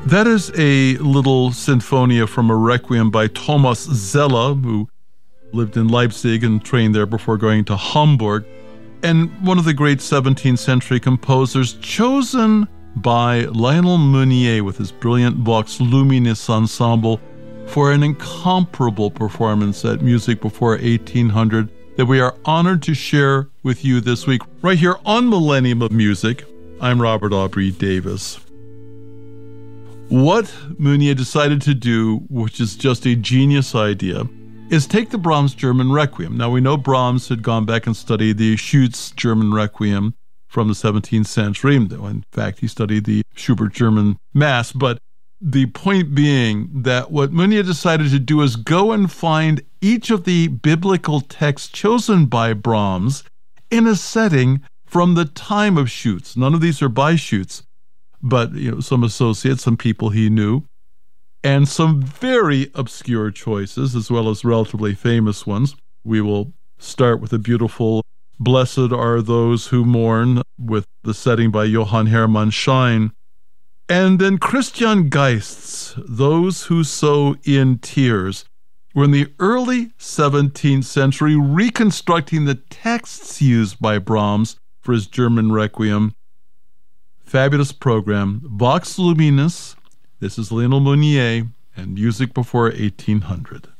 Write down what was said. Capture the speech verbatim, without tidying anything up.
That is a little sinfonia from a requiem by Thomas Zeller, who lived in Leipzig and trained there before going to Hamburg, and one of the great seventeenth century composers, chosen by Lionel Meunier with his brilliant Vox Luminis ensemble for an incomparable performance at Music Before eighteen hundred that we are honored to share with you this week, right here on Millennium of Music. I'm Robert Aubrey Davis. What Meunier decided to do, which is just a genius idea, is take the Brahms German Requiem. Now, we know Brahms had gone back and studied the Schütz German Requiem from the seventeenth century. In fact, he studied the Schubert German Mass. But the point being that what Meunier decided to do is go and find each of the biblical texts chosen by Brahms in a setting from the time of Schütz. None of these are by Schütz, but you know, some associates, some people he knew, and some very obscure choices, as well as relatively famous ones. We will start with a beautiful Blessed Are Those Who Mourn, with the setting by Johann Hermann Schein. And then Christian Geist's Those Who Sow in Tears were in the early seventeenth century, reconstructing the texts used by Brahms for his German Requiem. Fabulous program. Vox Luminis. This is Lionel Meunier and Music Before eighteen hundred.